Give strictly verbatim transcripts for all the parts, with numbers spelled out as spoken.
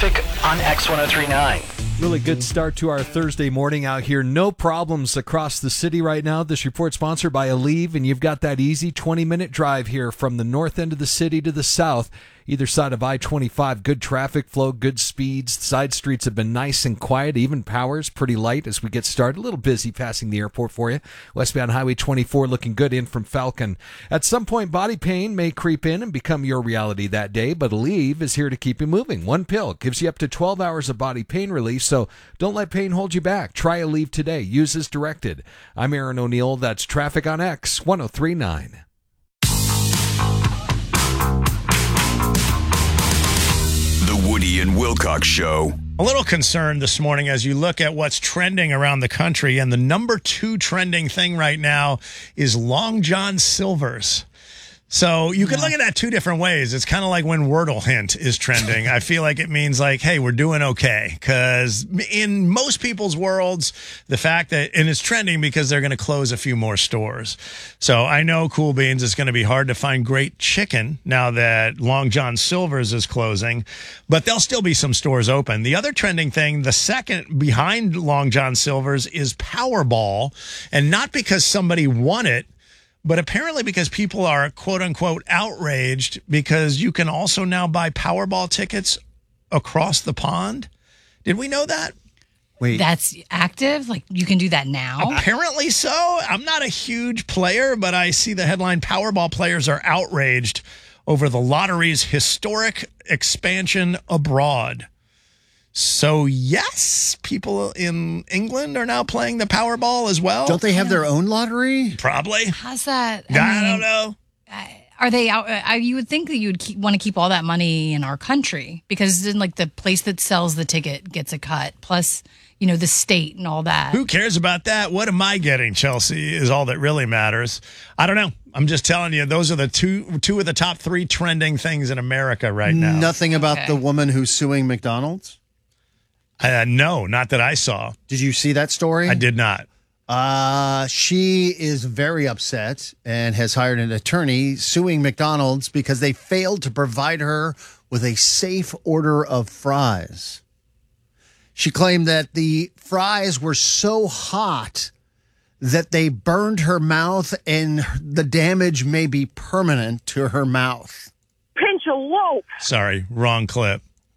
Traffic on X one oh three point nine. Really good start to our Thursday morning out here. No problems across the city right now. This report sponsored by Aleve, and you've got that easy twenty-minute drive here from the north end of the city to the south. Either side of I twenty-five, good traffic flow, good speeds. Side streets have been nice and quiet. Even power's pretty light as we get started. A little busy passing the airport for you. Westbound Highway twenty-four looking good in from Falcon. At some point, body pain may creep in and become your reality that day, but Aleve is here to keep you moving. One pill gives you up to twelve hours of body pain relief, so don't let pain hold you back. Try Aleve today. Use as directed. I'm Aaron O'Neill. That's Traffic on X one oh three point nine. The Woody and Wilcox Show. A little concerned this morning as you look at what's trending around the country, and the number two trending thing right now is Long John Silver's. So you can look at that two different ways. It's kind of like when Wordle Hint is trending. I feel like it means like, hey, we're doing okay. Because in most people's worlds, the fact that, and it's trending because they're going to close a few more stores. So I know Cool Beans, it's going to be hard to find great chicken now that Long John Silver's is closing, but there'll still be some stores open. The other trending thing, the second behind Long John Silver's, is Powerball, and not because somebody won it, but apparently because people are, quote unquote, outraged because you can also now buy Powerball tickets across the pond. Did we know that? Wait. That's active? Like you can do that now? Apparently so. I'm not a huge player, but I see the headline, Powerball players are outraged over the lottery's historic expansion abroad. So, yes, people in England are now playing the Powerball as well. Don't they have their own lottery? Probably. How's that? I, I mean, don't know. Are they out? Uh, you would think that you would keep, want to keep all that money in our country because then, like, the place that sells the ticket gets a cut, plus, you know, the state and all that. Who cares about that? What am I getting, Chelsea, is all that really matters. I don't know. I'm just telling you, those are the two two of the top three trending things in America right now. Nothing about Okay. the woman who's suing McDonald's? Uh, no, not that I saw. Did you see that story? I did not. Uh, she is very upset and has hired an attorney suing McDonald's because they failed to provide her with a safe order of fries. She claimed that the fries were so hot that they burned her mouth and the damage may be permanent to her mouth. Pinch a loaf. Sorry, wrong clip.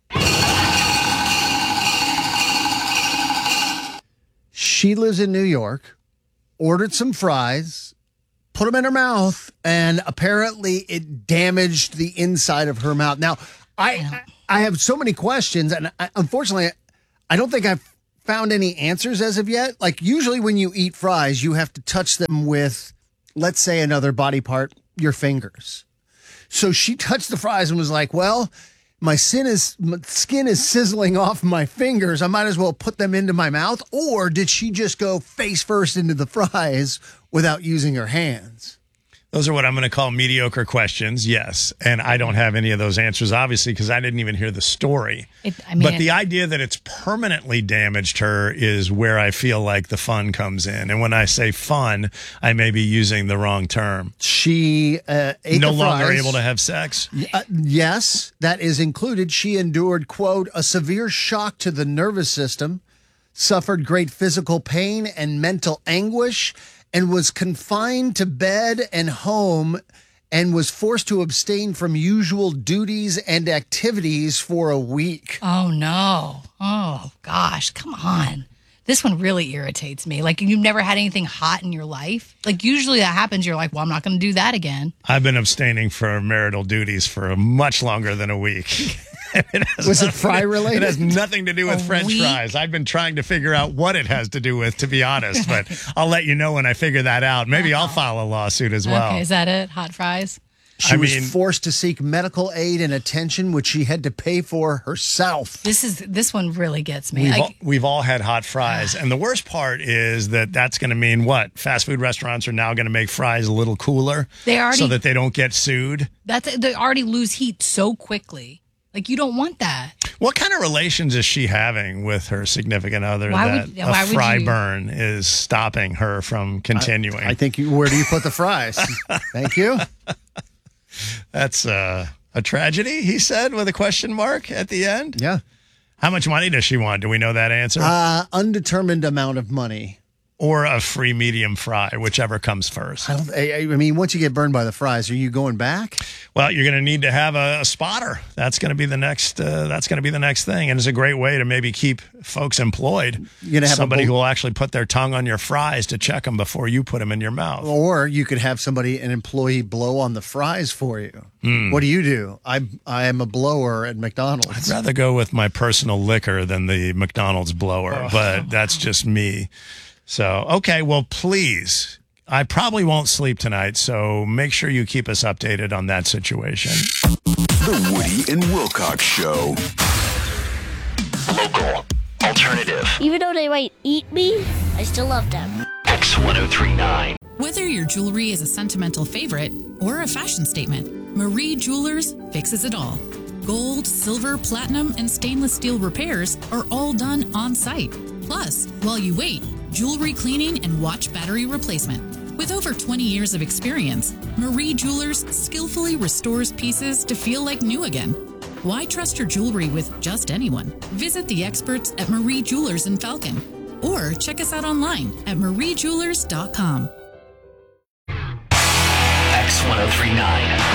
She lives in New York, ordered some fries, put them in her mouth, and apparently it damaged the inside of her mouth. Now, I I have so many questions, and I, unfortunately, I don't think I've found any answers as of yet. Like, usually when you eat fries, you have to touch them with, let's say, another body part, your fingers. So she touched the fries and was like, well, my skin is my skin is sizzling off my fingers. I might as well put them into my mouth. Or did she just go face first into the fries without using her hands? Those are what I'm going to call mediocre questions, yes. And I don't have any of those answers, obviously, because I didn't even hear the story. It, I mean, but the idea that it's permanently damaged her is where I feel like the fun comes in. And when I say fun, I may be using the wrong term. She uh, ate No the longer fries. able to have sex? Uh, yes, that is included. She endured, quote, a severe shock to the nervous system, suffered great physical pain and mental anguish, and was confined to bed and home and was forced to abstain from usual duties and activities for a week. oh, no. Oh, gosh. Come on. This one really irritates me. Like, you've never had anything hot in your life? Like, usually that happens. You're like, well, I'm not going to do that again. I've been abstaining from marital duties for much longer than a week. It has Was it nothing- fry related? It has nothing to do with A French week? fries. I've been trying to figure out what it has to do with, to be honest, but I'll let you know when I figure that out. Maybe I'll file a lawsuit as well. Okay, is that it? Hot fries? She I was mean- forced to seek medical aid and attention, which she had to pay for herself. This is this one really gets me. We've, Like, all, we've all had hot fries. And the worst part is that that's going to mean what? Fast food restaurants are now going to make fries a little cooler They already- so that they don't get sued. that's they already lose heat so quickly. Like, you don't want that. What kind of relations is she having with her significant other Why that would- why a would fry you- burn is stopping her from continuing? I think you, where do you put the fries? Thank you. That's uh, a tragedy, he said, with a question mark at the end. Yeah. How much money does she want? Do we know that answer? Uh, undetermined amount of money. Or a free medium fry, whichever comes first. I, don't, I, I mean, once you get burned by the fries, are you going back? Well, you're going to need to have a, a spotter. That's going to be the next. Uh, that's going to be the next thing, and it's a great way to maybe keep folks employed. You're gonna have somebody a, who will actually put their tongue on your fries to check them before you put them in your mouth. Or you could have somebody, an employee, blow on the fries for you. Mm. What do you do? I I am a blower at McDonald's. I'd rather go with my personal liquor than the McDonald's blower, oh. but that's just me. So, okay, well, please, I probably won't sleep tonight, so make sure you keep us updated on that situation. The Woody and Wilcox Show. Local. Alternative. Even though they might eat me, I still love them. X ten thirty-nine. Whether your jewelry is a sentimental favorite or a fashion statement, Marie Jewelers fixes it all. Gold, silver, platinum, and stainless steel repairs are all done on site. Plus, while you wait, jewelry cleaning and watch battery replacement. With over twenty years of experience, Marie Jewelers skillfully restores pieces to feel like new again. Why trust your jewelry with just anyone? Visit the experts at Marie Jewelers in Falcon or check us out online at marie jewelers dot com. X ten thirty-nine.